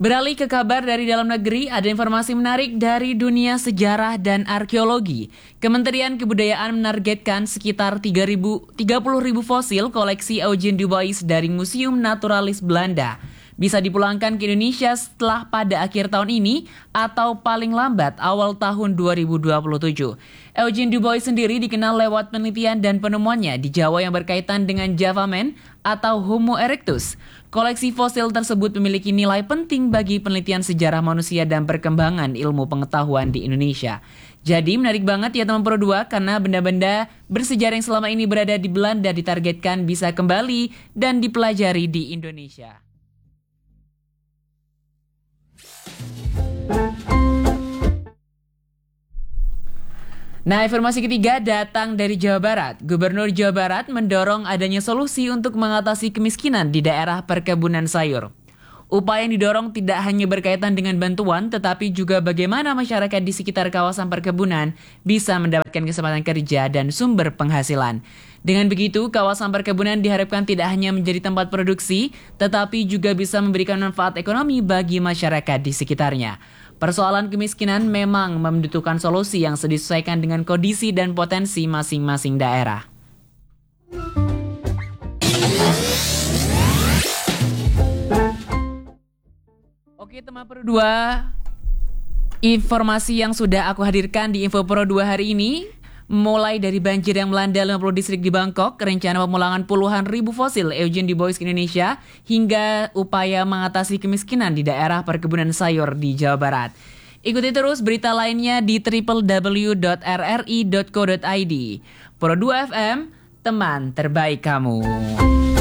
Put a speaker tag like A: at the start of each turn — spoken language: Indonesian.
A: Beralih ke kabar dari dalam negeri, ada informasi menarik dari dunia sejarah dan arkeologi. Kementerian Kebudayaan menargetkan sekitar 30.000 fosil koleksi Eugen Dubois dari Museum Naturalis Belanda bisa dipulangkan ke Indonesia setelah pada akhir tahun ini atau paling lambat awal tahun 2027. Eugen Dubois sendiri dikenal lewat penelitian dan penemuannya di Jawa yang berkaitan dengan Java Man atau Homo erectus. Koleksi fosil tersebut memiliki nilai penting bagi penelitian sejarah manusia dan perkembangan ilmu pengetahuan di Indonesia. Jadi menarik banget ya teman Pro 2 karena benda-benda bersejarah yang selama ini berada di Belanda ditargetkan bisa kembali dan dipelajari di Indonesia. Nah, informasi ketiga datang dari Jawa Barat. Gubernur Jawa Barat mendorong adanya solusi untuk mengatasi kemiskinan di daerah perkebunan sayur. Upaya yang didorong tidak hanya berkaitan dengan bantuan, tetapi juga bagaimana masyarakat di sekitar kawasan perkebunan bisa mendapatkan kesempatan kerja dan sumber penghasilan. Dengan begitu, kawasan perkebunan diharapkan tidak hanya menjadi tempat produksi, tetapi juga bisa memberikan manfaat ekonomi bagi masyarakat di sekitarnya. Persoalan kemiskinan memang membutuhkan solusi yang disesuaikan dengan kondisi dan potensi masing-masing daerah. Oke teman Pro 2, informasi yang sudah aku hadirkan di Info Pro 2 hari ini, mulai dari banjir yang melanda 50 distrik di Bangkok, rencana pemulangan puluhan ribu fosil Eugen Dubois ke Indonesia, hingga upaya mengatasi kemiskinan di daerah perkebunan sayur di Jawa Barat. Ikuti terus berita lainnya di www.rri.co.id. Pro 2 FM, teman terbaik kamu.